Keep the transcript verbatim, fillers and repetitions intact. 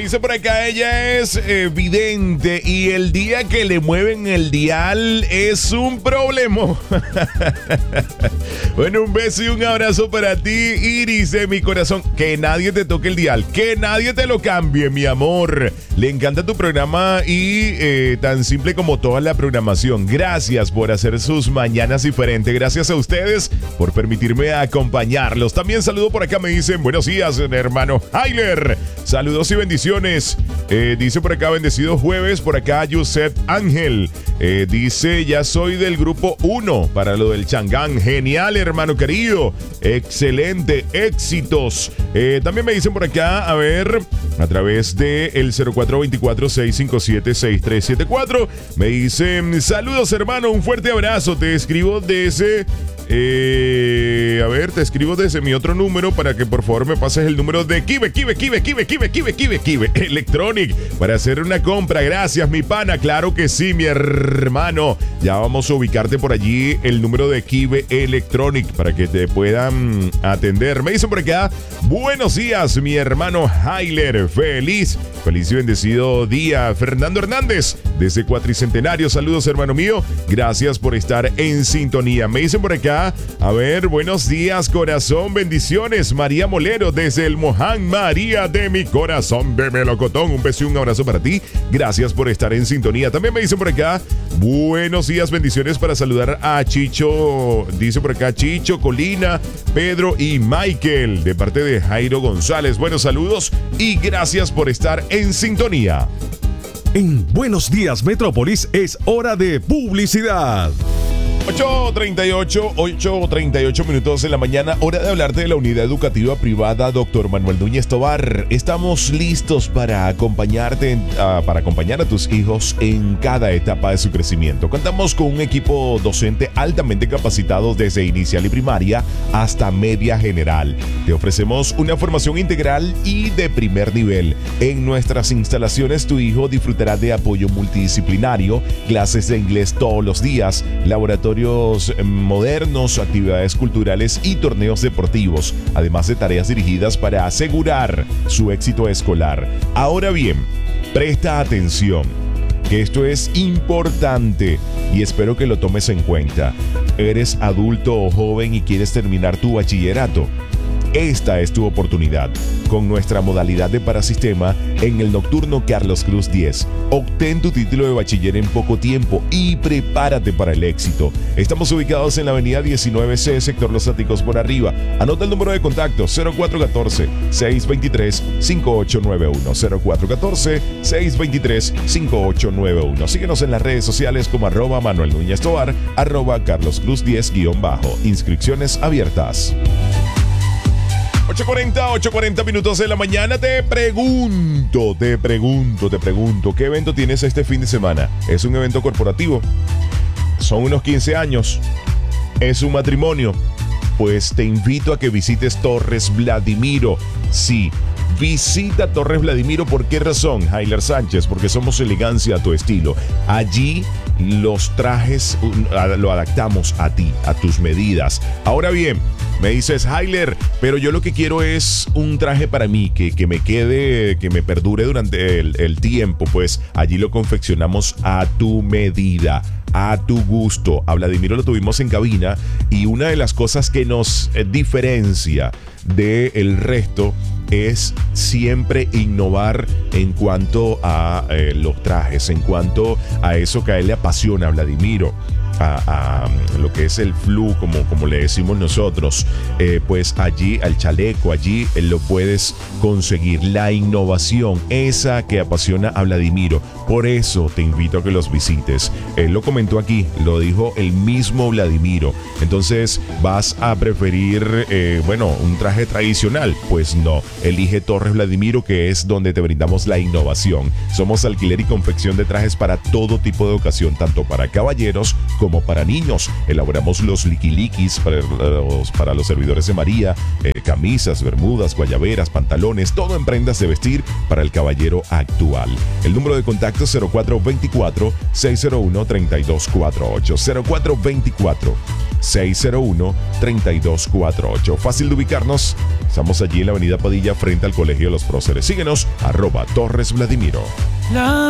dice por acá, ella es eh, vidente y el día que le mueven el dial es un problema. Bueno, un beso y un abrazo para ti, Iris de mi corazón. Que nadie te toque el dial, que nadie te lo cambie, mi amor. Le encanta tu programa y eh, tan simple como toda la programación. Gracias por hacer sus mañanas diferentes. Gracias a ustedes por permitirme acompañarlos. También saludo por acá, me dicen buenos días, hermano Heiler. Saludos y bendiciones. Eh, dice por acá, bendecido jueves. Por acá, Josep Ángel. Eh, dice, ya soy del grupo uno para lo del Changán. Genial, hermano querido. Excelente, éxitos. Eh, también me dicen por acá, a ver, a través de el cero cuatro dos cuatro, seis cinco siete, seis tres siete cuatro. Me dicen, saludos, hermano, un fuerte abrazo. Te escribo desde... Eh, a ver, te escribo desde mi otro número para que por favor me pases el número de Kive, Kive, Kive, Kive, Kive, Kive, Kive, Kive Electronic para hacer una compra. Gracias, mi pana. Claro que sí, mi hermano. Ya vamos a ubicarte por allí el número de Kive Electronic para que te puedan atender. Me dicen por acá, buenos días, mi hermano Heiler. Feliz, feliz y bendecido día. Fernando Hernández, desde Cuatricentenario. Saludos, hermano mío. Gracias por estar en sintonía. Me dicen por acá, a ver, buenos días, corazón, bendiciones. María Molero, desde el Moján. María de mi corazón de melocotón. Un beso y un abrazo para ti. Gracias por estar en sintonía. También me dicen por acá, buenos días, bendiciones para saludar a Chicho. Dice por acá, Chicho, Colina, Pedro y Michael, de parte de Jairo González. Buenos saludos y gracias por estar en sintonía. En Buenos Días Metrópolis es hora de publicidad. ocho treinta y ocho, ocho treinta y ocho minutos de la mañana, hora de hablarte de la unidad educativa privada Doctor Manuel Núñez Tovar. Estamos listos para acompañarte, uh, para acompañar a tus hijos en cada etapa de su crecimiento. Contamos con un equipo docente altamente capacitado desde inicial y primaria hasta media general. Te ofrecemos una formación integral y de primer nivel. En nuestras instalaciones tu hijo disfrutará de apoyo multidisciplinario, clases de inglés todos los días, laboratorio modernos, actividades culturales y torneos deportivos, además de tareas dirigidas para asegurar su éxito escolar. Ahora bien, presta atención, que esto es importante y espero que lo tomes en cuenta. ¿Eres adulto o joven y quieres terminar tu bachillerato? Esta es tu oportunidad. Con nuestra modalidad de parasistema en el Nocturno Carlos Cruz diez. Obtén tu título de bachiller en poco tiempo y prepárate para el éxito. Estamos ubicados en la avenida diecinueve C, sector Los Áticos por arriba. Anota el número de contacto cero cuatro uno cuatro, seis dos tres, cinco ocho nueve uno. cero cuatro uno cuatro, seis dos tres, cinco ocho nueve uno. Síguenos en las redes sociales como arroba Manuel Núñez Tovar, arroba Carlos Cruz diez guión bajo. Inscripciones abiertas. ocho cuarenta, ocho cuarenta minutos de la mañana. Te pregunto, te pregunto, te pregunto, ¿qué evento tienes este fin de semana? ¿Es un evento corporativo? ¿Son unos quince años? ¿Es un matrimonio? Pues te invito a que visites Torres Vladimiro. Sí, visita Torres Vladimiro. ¿Por qué razón, Heiler Sánchez? Porque somos elegancia a tu estilo. Allí los trajes lo adaptamos a ti, a tus medidas. Ahora bien, me dices, Heiler, pero yo lo que quiero es un traje para mí, que, que me quede, que me perdure durante el, el tiempo. Pues allí lo confeccionamos a tu medida, a tu gusto. A Vladimiro lo tuvimos en cabina y una de las cosas que nos eh, diferencia del resto es siempre innovar en cuanto a eh, los trajes, en cuanto a eso que a él le apasiona, a Vladimiro. A, a lo que es el flu, como, como le decimos nosotros, eh, pues allí al chaleco, allí eh, lo puedes conseguir. La innovación, esa que apasiona a Vladimiro. Por eso te invito a que los visites. Él lo comentó aquí, lo dijo el mismo Vladimiro. Entonces, ¿vas a preferir, eh, bueno, un traje tradicional? Pues no, elige Torres Vladimiro, que es donde te brindamos la innovación. Somos alquiler y confección de trajes para todo tipo de ocasión, tanto para caballeros como como para niños. Elaboramos los liquilikis para los, para los servidores de María, eh, camisas, bermudas, guayaberas, pantalones, todo en prendas de vestir para el caballero actual. El número de contacto cero cuatro dos cuatro, seis cero uno, tres dos cuatro ocho. cero cuatro dos cuatro, seis cero uno, tres dos cuatro ocho. Fácil de ubicarnos. Estamos allí en la avenida Padilla frente al Colegio de los Próceres. Síguenos, arroba Torres Vladimiro. La